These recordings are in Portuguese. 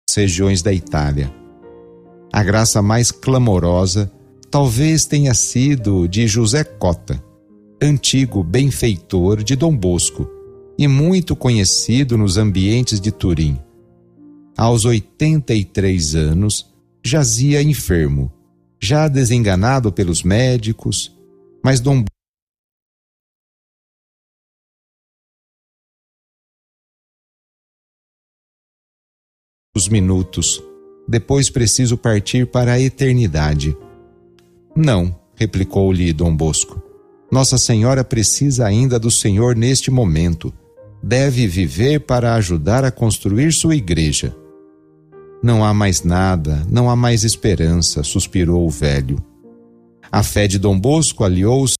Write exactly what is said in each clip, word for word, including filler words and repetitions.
regiões da Itália. A graça mais clamorosa talvez tenha sido de José Cota, antigo benfeitor de Dom Bosco e muito conhecido nos ambientes de Turim. Aos oitenta e três anos, jazia enfermo, já desenganado pelos médicos, mas Dom os minutos, depois preciso partir para a eternidade. Não, replicou-lhe Dom Bosco. Nossa Senhora precisa ainda do Senhor neste momento. Deve viver para ajudar a construir sua igreja. Não há mais nada, não há mais esperança, suspirou o velho. A fé de Dom Bosco aliou-se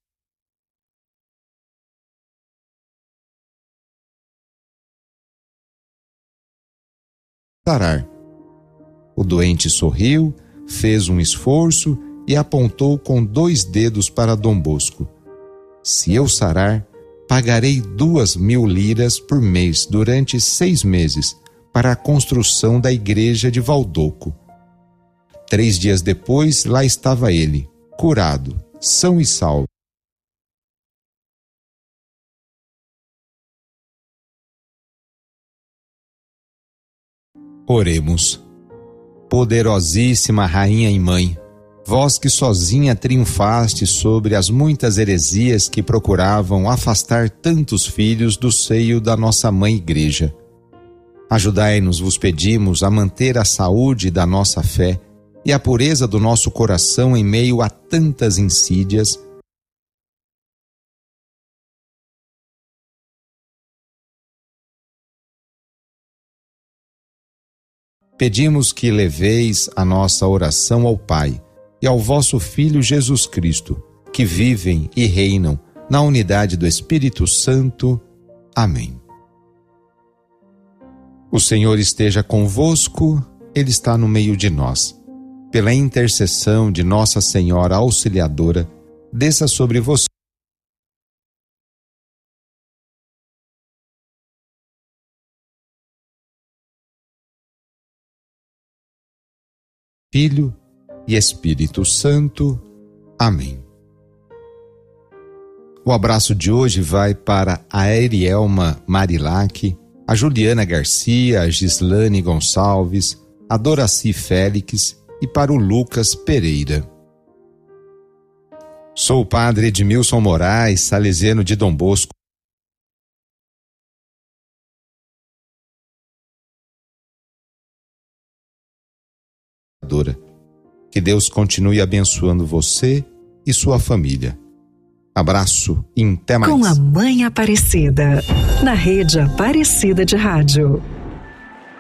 sarar. O doente sorriu, fez um esforço e apontou com dois dedos para Dom Bosco. Se eu sarar, pagarei duas mil liras por mês durante seis meses para a construção da igreja de Valdoco. Três dias depois, lá estava ele, curado, são e salvo. Oremos. Poderosíssima Rainha e Mãe, vós que sozinha triunfaste sobre as muitas heresias que procuravam afastar tantos filhos do seio da nossa Mãe Igreja. Ajudai-nos, vos pedimos, a manter a saúde da nossa fé e a pureza do nosso coração em meio a tantas insídias. Pedimos que leveis a nossa oração ao Pai e ao vosso Filho Jesus Cristo, que vivem e reinam na unidade do Espírito Santo. Amém. O Senhor esteja convosco, Ele está no meio de nós. Pela intercessão de Nossa Senhora Auxiliadora, desça sobre você Filho e Espírito Santo. Amém. O abraço de hoje vai para a Arielma Marilac, a Juliana Garcia, a Gislane Gonçalves, a Doraci Félix e para o Lucas Pereira. Sou o padre Edmilson Moraes, salesiano de Dom Bosco. Que Deus continue abençoando você e sua família. Abraço e até mais. Com a Mãe Aparecida, na Rede Aparecida de Rádio.